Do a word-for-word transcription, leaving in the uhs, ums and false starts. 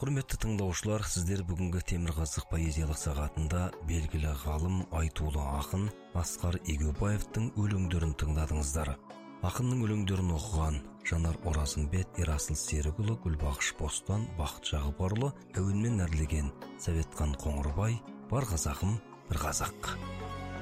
Құрметті тыңдаушылар, сіздер бүгінгі Темірқазық поэзиялық сағатында белгілі ғалым, айтулы ақын Асқар Егеубаевтың өлеңдерін тыңдадыңыздар. Ақынның өлеңдерін оқыған Жанар Оразымбет, Ерасыл Серікұлы, Гүлбақыш Бостан, Бақыт Жағыпарұлы, әуенмен әрлеген Советхан Қоңырбай. Бар қазағым, бір қазақ.